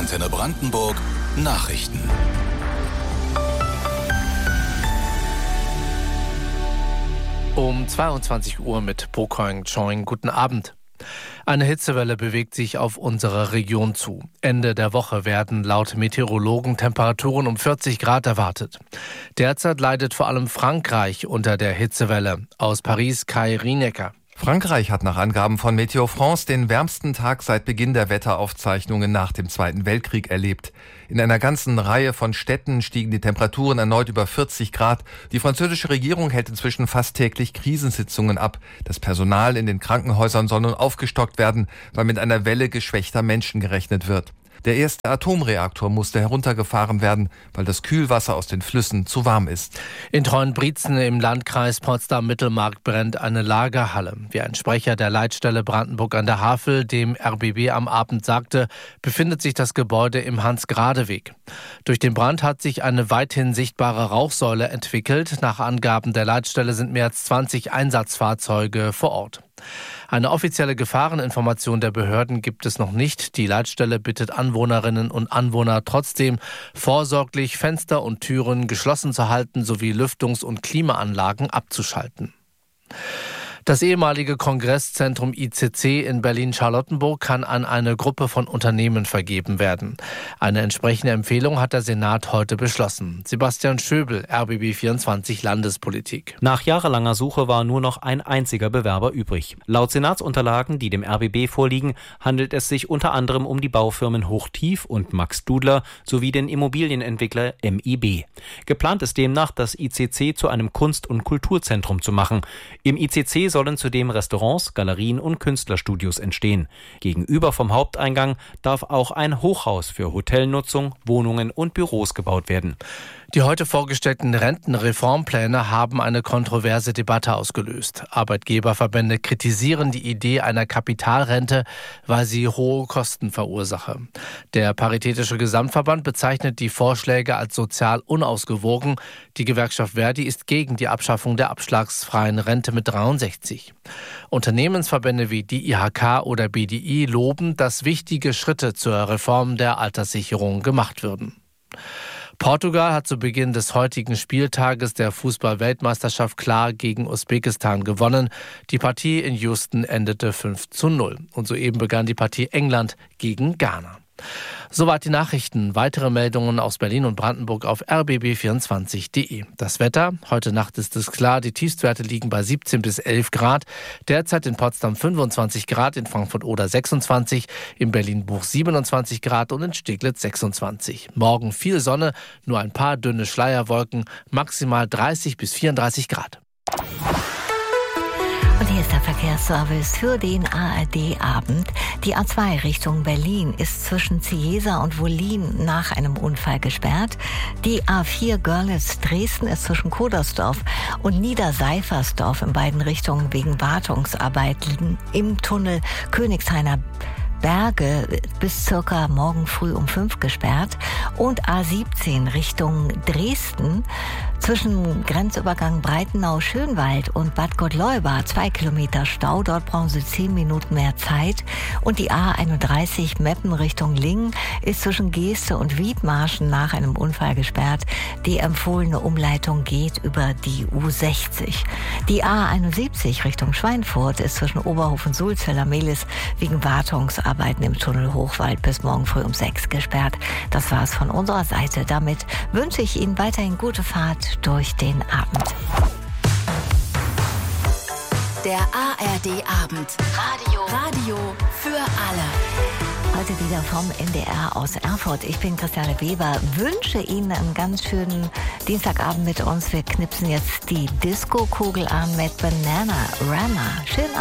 Antenne Brandenburg Nachrichten. Um 22 Uhr mit Po Koing Choing. Guten Abend. Eine Hitzewelle bewegt sich auf unsere Region zu. Ende der Woche werden laut Meteorologen Temperaturen um 40 Grad erwartet. Derzeit leidet vor allem Frankreich unter der Hitzewelle. Aus Paris Kai Rienecker. Frankreich hat nach Angaben von Météo France den wärmsten Tag seit Beginn der Wetteraufzeichnungen nach dem Zweiten Weltkrieg erlebt. In einer ganzen Reihe von Städten stiegen die Temperaturen erneut über 40 Grad. Die französische Regierung hält inzwischen fast täglich Krisensitzungen ab. Das Personal in den Krankenhäusern soll nun aufgestockt werden, weil mit einer Welle geschwächter Menschen gerechnet wird. Der erste Atomreaktor musste heruntergefahren werden, weil das Kühlwasser aus den Flüssen zu warm ist. In Treuenbrietzen im Landkreis Potsdam-Mittelmark brennt eine Lagerhalle. Wie ein Sprecher der Leitstelle Brandenburg an der Havel dem RBB am Abend sagte, befindet sich das Gebäude im Hans-Grade-Weg. Durch den Brand hat sich eine weithin sichtbare Rauchsäule entwickelt. Nach Angaben der Leitstelle sind mehr als 20 Einsatzfahrzeuge vor Ort. Eine offizielle Gefahreninformation der Behörden gibt es noch nicht. Die Leitstelle bittet Anwohnerinnen und Anwohner trotzdem, vorsorglich Fenster und Türen geschlossen zu halten sowie Lüftungs- und Klimaanlagen abzuschalten. Das ehemalige Kongresszentrum ICC in Berlin-Charlottenburg kann an eine Gruppe von Unternehmen vergeben werden. Eine entsprechende Empfehlung hat der Senat heute beschlossen. Sebastian Schöbel, RBB24 Landespolitik. Nach jahrelanger Suche war nur noch ein einziger Bewerber übrig. Laut Senatsunterlagen, die dem RBB vorliegen, handelt es sich unter anderem um die Baufirmen Hochtief und Max Dudler sowie den Immobilienentwickler MIB. Geplant ist demnach, das ICC zu einem Kunst- und Kulturzentrum zu machen. Im ICC sollen zudem Restaurants, Galerien und Künstlerstudios entstehen. Gegenüber vom Haupteingang darf auch ein Hochhaus für Hotelnutzung, Wohnungen und Büros gebaut werden. Die heute vorgestellten Rentenreformpläne haben eine kontroverse Debatte ausgelöst. Arbeitgeberverbände kritisieren die Idee einer Kapitalrente, weil sie hohe Kosten verursache. Der Paritätische Gesamtverband bezeichnet die Vorschläge als sozial unausgewogen. Die Gewerkschaft Verdi ist gegen die Abschaffung der abschlagsfreien Rente mit 63. Unternehmensverbände wie die IHK oder BDI loben, dass wichtige Schritte zur Reform der Alterssicherung gemacht würden. Portugal hat zu Beginn des heutigen Spieltages der Fußball-Weltmeisterschaft klar gegen Usbekistan gewonnen. Die Partie in Houston endete 5:0. Und soeben begann die Partie England gegen Ghana. Soweit die Nachrichten. Weitere Meldungen aus Berlin und Brandenburg auf rbb24.de. Das Wetter. Heute Nacht ist es klar. Die Tiefstwerte liegen bei 17 bis 11 Grad. Derzeit in Potsdam 25 Grad, in Frankfurt-Oder 26, in Berlin-Buch 27 Grad und in Steglitz 26. Morgen viel Sonne, nur ein paar dünne Schleierwolken, maximal 30 bis 34 Grad. Und hier ist der Verkehrsservice für den ARD-Abend. Die A2 Richtung Berlin ist zwischen Ziesa und Wollin nach einem Unfall gesperrt. Die A4 Görlitz-Dresden ist zwischen Kodersdorf und Niederseifersdorf in beiden Richtungen wegen Wartungsarbeiten im Tunnel Königshainer Berge bis circa morgen früh um 5 gesperrt. Und A17 Richtung Dresden zwischen Grenzübergang Breitenau-Schönwald und Bad Gottleuba 2 Kilometer Stau. Dort brauchen Sie 10 Minuten mehr Zeit. Und die A31 Meppen Richtung Lingen ist zwischen Geeste und Wiedmarschen nach einem Unfall gesperrt. Die empfohlene Umleitung geht über die U60. Die A71 Richtung Schweinfurt ist zwischen Oberhof und Sulzeller-Mehlis wegen Wartungsarbeiten im Tunnel Hochwald bis morgen früh um 6 gesperrt. Das war's von unserer Seite. Damit wünsche ich Ihnen weiterhin gute Fahrt durch den Abend. Der ARD-Abend. Radio für alle. Heute wieder vom NDR aus Erfurt. Ich bin Christiane Weber. Wünsche Ihnen einen ganz schönen Dienstagabend mit uns. Wir knipsen jetzt die Disco-Kugel an mit Banana Rama. Schönen Abend.